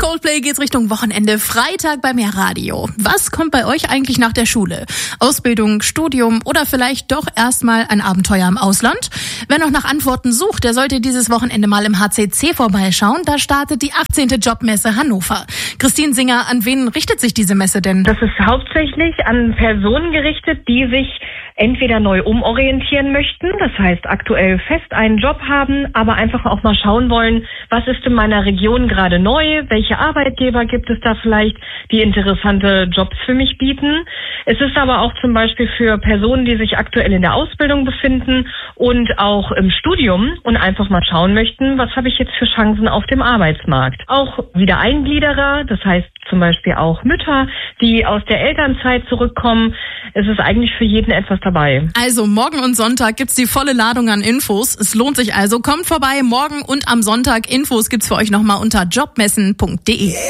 Coldplay geht's Richtung Wochenende. Freitag bei Mehrradio. Was kommt bei euch eigentlich nach der Schule? Ausbildung, Studium oder vielleicht doch erstmal ein Abenteuer im Ausland? Wer noch nach Antworten sucht, der sollte dieses Wochenende mal im HCC vorbeischauen. Da startet die 18. Jobmesse Hannover. Christine Singer, an wen richtet sich diese Messe denn? Das ist hauptsächlich an Personen gerichtet, die sich entweder neu umorientieren möchten, das heißt aktuell fest einen Job haben, aber einfach auch mal schauen wollen, was ist in meiner Region gerade neu, welche Arbeitgeber gibt es da vielleicht, die interessante Jobs für mich bieten. Es ist aber auch zum Beispiel für Personen, die sich aktuell in der Ausbildung befinden und auch im Studium und einfach mal schauen möchten, was habe ich jetzt für Chancen auf dem Arbeitsmarkt. Auch Wiedereingliederer, das heißt zum Beispiel auch Mütter, die aus der Elternzeit zurückkommen. Es ist eigentlich für jeden etwas dabei. Also morgen und Sonntag gibt's die volle Ladung an Infos. Es lohnt sich also. Kommt vorbei, morgen und am Sonntag. Infos gibt's für euch nochmal unter jobmessen.de.